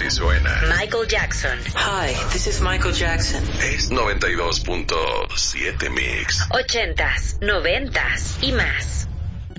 Así suena. Michael Jackson. Hi, this is Michael Jackson. Es 92.7 Mix. 80s, 90s y más.